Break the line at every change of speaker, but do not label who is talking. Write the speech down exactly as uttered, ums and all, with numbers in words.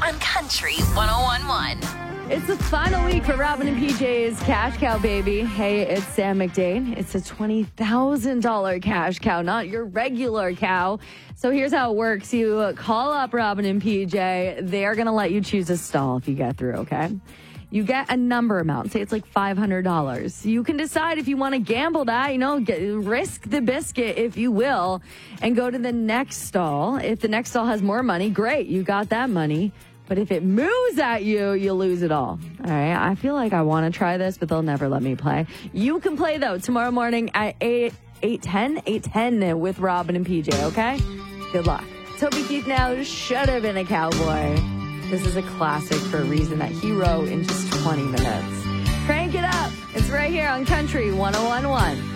on Country one oh one point one.
It's the final week for Robin and P J's Cash Cow, baby. Hey, it's Sam McDade. It's a twenty thousand dollars cash cow, not your regular cow. So here's how it works. You call up Robin and P J. They're going to let you choose a stall if you get through, okay? You get a number amount. Say it's like five hundred dollars. You can decide if you want to gamble that, you know, get, risk the biscuit, if you will, and go to the next stall. If the next stall has more money, great. You got that money. But if it moves at you, you lose it all. All right. I feel like I want to try this, but they'll never let me play. You can play, though, tomorrow morning at eight, eight ten, eight ten with Robin and P J, okay? Good luck. Toby Keith now should have been a cowboy. This is a classic for a reason that he wrote in just twenty minutes. Crank it up. It's right here on Country one oh one point one.